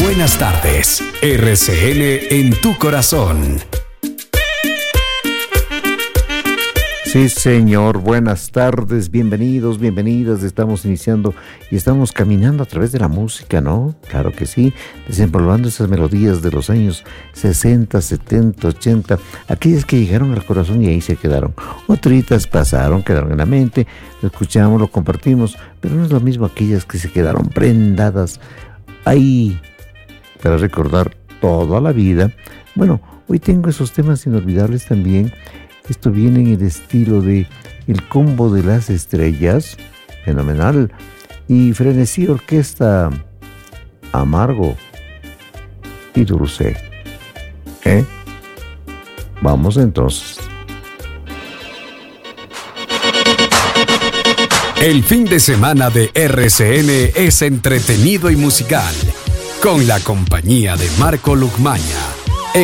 Buenas tardes, RCN en tu corazón. Sí, señor, buenas tardes, bienvenidos, bienvenidas. Estamos iniciando y estamos caminando a través de la música, ¿no? Claro que sí, desempolvando esas melodías de los años 60, 70, 80, aquellas que llegaron al corazón y ahí se quedaron. Otritas pasaron, quedaron en la mente, lo escuchamos, lo compartimos, pero no es lo mismo aquellas que se quedaron prendadas ahí para recordar toda la vida. Bueno, hoy tengo esos temas inolvidables también. Esto viene en el estilo de El Combo de las Estrellas, fenomenal, y Frenesí Orquesta, Amargo y Dulce. Vamos entonces. El fin de semana de RCN es entretenido y musical, con la compañía de Marco Lukmaña.